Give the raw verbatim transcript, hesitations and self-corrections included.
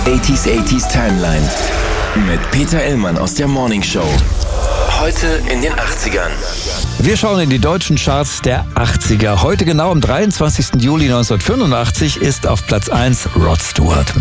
achtziger achtziger Timeline mit Peter Illmann aus der Morning Show. Heute in den achtzigern. Wir schauen in die deutschen Charts der achtziger. Heute genau am dreiundzwanzigsten Juli neunzehnhundertfünfundachtzig ist auf Platz eins Rod Stewart.